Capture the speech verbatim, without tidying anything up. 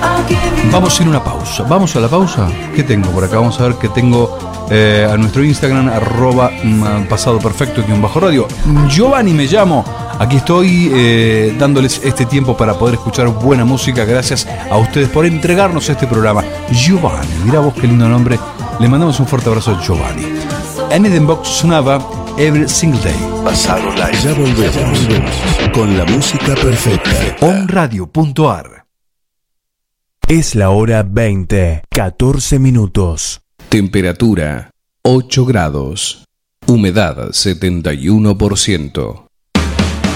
Vamos a ir a una pausa. ¿Vamos a la pausa? ¿Qué tengo por acá? Vamos a ver qué tengo eh, a nuestro Instagram, arroba pasado perfecto, guión bajo radio. Giovanni me llamo. Aquí estoy eh, dándoles este tiempo para poder escuchar buena música. Gracias a ustedes por entregarnos este programa. Giovanni, mirá vos qué lindo nombre. Le mandamos un fuerte abrazo a Giovanni. En Eden Box sonaba Every Single Day. Pasado Live. Ya volvemos con la música perfecta. on radio punto a r. Es la hora veinte, catorce minutos. Temperatura ocho grados. Humedad setenta y uno por ciento.